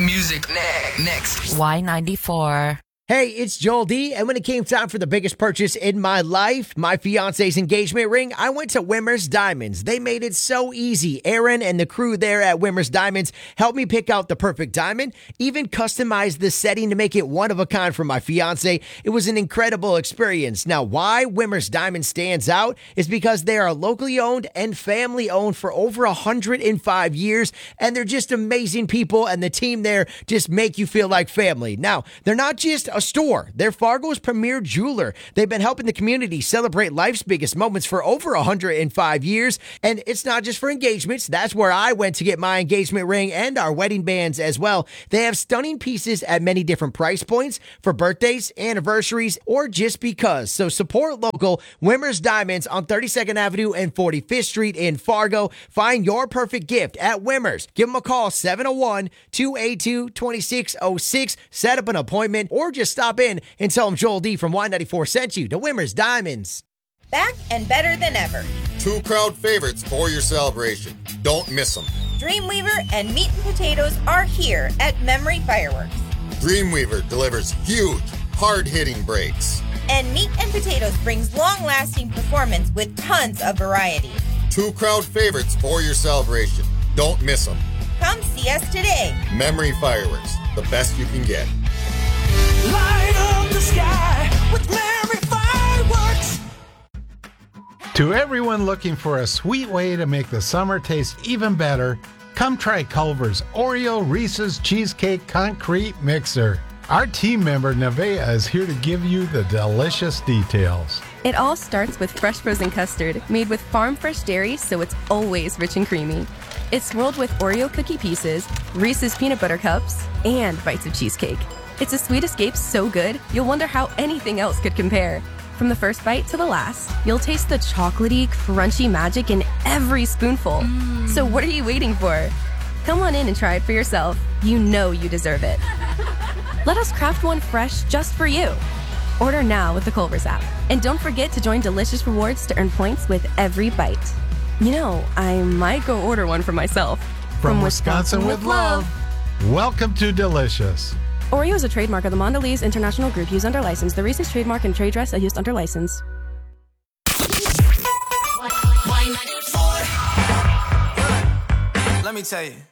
Music next. Y94. Hey, it's Joel D, and when it came time for the biggest purchase in my life, my fiance's engagement ring, I went to Wimmer's Diamonds. They made it so easy. Aaron and the crew there at Wimmer's Diamonds helped me pick out the perfect diamond, even customized the setting to make it one of a kind for my fiance. It was an incredible experience. Now, why Wimmer's Diamonds stands out is because they are locally owned and family owned for over 105 years, and they're just amazing people, and the team there just make you feel like family. Now, they're not just a store. They're Fargo's premier jeweler. They've been helping the community celebrate life's biggest moments for over 105 years. And it's not just for engagements. That's where I went to get my engagement ring and our wedding bands as well. They have stunning pieces at many different price points for birthdays, anniversaries, or just because. So support local. Wimmer's Diamonds on 32nd Avenue and 45th Street in Fargo. Find your perfect gift at Wimmer's. Give them a call, 701-282-2606. Set up an appointment or just stop in and tell them Joel D from Y94 sent you to Wimmer's Diamonds. Back and better than ever. 2 crowd favorites for your celebration. Don't miss them. Dreamweaver and Meat and Potatoes are here at Memory Fireworks. Dreamweaver delivers huge, hard-hitting breaks. And Meat and Potatoes brings long-lasting performance with tons of variety. 2 crowd favorites for your celebration. Don't miss them. Come see us today. Memory Fireworks, the best you can get. Light up the sky with Memory Fireworks. To everyone looking for a sweet way to make the summer taste even better, come try Culver's Oreo Reese's Cheesecake Concrete Mixer. Our team member Nevaeh is here to give you the delicious details. It all starts with fresh frozen custard made with farm fresh dairy, so it's always rich and creamy. It's swirled with Oreo cookie pieces, Reese's peanut butter cups, and bites of cheesecake. It's a sweet escape so good, you'll wonder how anything else could compare. From the first bite to the last, you'll taste the chocolatey, crunchy magic in every spoonful. So what are you waiting for? Come on in and try it for yourself. You know you deserve it. Let us craft one fresh just for you. Order now with the Culver's app. And don't forget to join Delicious Rewards to earn points with every bite. You know, I might go order one for myself. From Wisconsin with love. Welcome to Delicious. Oreo is a trademark of the Mondelez International Group used under license. The Reese's trademark and trade dress are used under license. Let me tell you.